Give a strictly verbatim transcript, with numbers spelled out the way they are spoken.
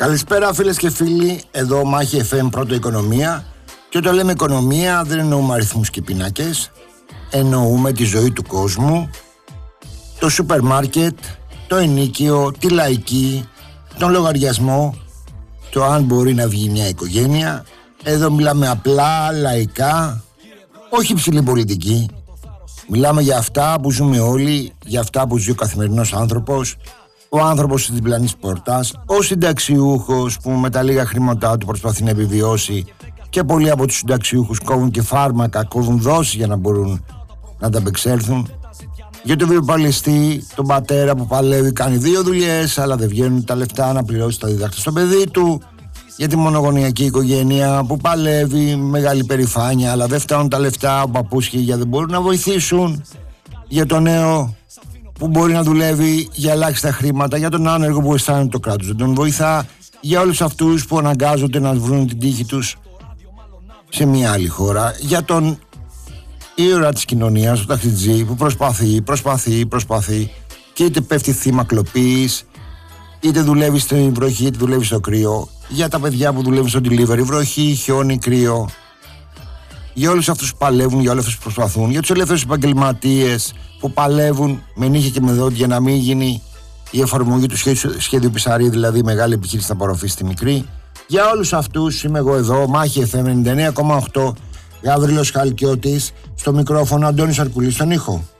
Καλησπέρα φίλες και φίλοι, εδώ Μάχη εφ εμ πρώτο οικονομία. Και όταν λέμε οικονομία δεν εννοούμε αριθμούς και πίνακες, εννοούμε τη ζωή του κόσμου, το σούπερ μάρκετ, το ενοίκιο, τη λαϊκή, τον λογαριασμό, το αν μπορεί να βγει μια οικογένεια. Εδώ μιλάμε απλά, λαϊκά, όχι ψηλή πολιτική. Μιλάμε για αυτά που ζούμε όλοι, για αυτά που ζει ο καθημερινός άνθρωπος, ο άνθρωπος της διπλανής πόρτας, ο συνταξιούχος που με τα λίγα χρήματά του προσπαθεί να επιβιώσει και πολλοί από τους συνταξιούχους κόβουν και φάρμακα, κόβουν δόσεις για να μπορούν να τα απεξέλθουν. Για τον βιοπαλαιστή, τον πατέρα που παλεύει, κάνει δύο δουλειές αλλά δεν βγαίνουν τα λεφτά να πληρώσει τα διδακτά στο παιδί του. Για τη μονογονεϊκή οικογένεια που παλεύει, μεγάλη περηφάνεια αλλά δεν φτάνουν τα λεφτά, ο παππούς και η γιαγιά δεν μπορούν να βοηθήσουν. Για τον νέο που μπορεί να δουλεύει για ελάχιστα χρήματα, για τον άνεργο που αισθάνεται το κράτος δεν τον βοηθά, για όλους αυτούς που αναγκάζονται να βρουν την τύχη τους σε μια άλλη χώρα, για τον ήρωα της κοινωνίας, τον ταξιτζή που προσπαθεί, προσπαθεί, προσπαθεί και είτε πέφτει θύμα κλοπής, είτε δουλεύει στην βροχή, είτε δουλεύει στο κρύο, για τα παιδιά που δουλεύουν στο delivery, βροχή, χιόνι, κρύο, για όλους αυτούς που παλεύουν, για όλους αυτούς που προσπαθούν, για τους ελεύθερους επαγγελματίες που παλεύουν με νύχια και με δόντια για να μην γίνει η εφαρμογή του σχέδιου, σχέδιου Πισαρή, δηλαδή η μεγάλη επιχείρηση να απορροφήσει τη μικρή. Για όλους αυτούς είμαι εγώ εδώ, Μάχη εφ εμ ενενήντα εννέα κόμμα οκτώ, Γαβρίλος Χαλκιώτης, στο μικρόφωνο Αντώνης Αρκουλής στον ήχο.